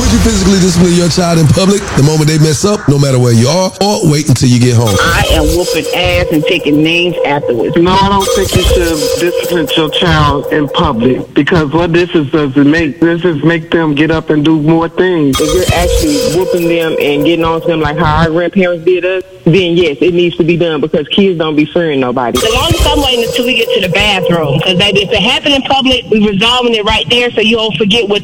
Would you physically discipline your child in public the moment they mess up, no matter where you are, or wait until you get home? I am whooping ass and taking names afterwards. No, I don't think you should discipline your child in public, because what this is make them get up and do more things. If you're actually whooping them and getting on to them like how our grandparents did us, then yes, it needs to be done, because kids don't be fearing nobody. The longest I'm waiting until we get to the bathroom, because baby, if it happens in public, we're resolving it right there, so you don't forget what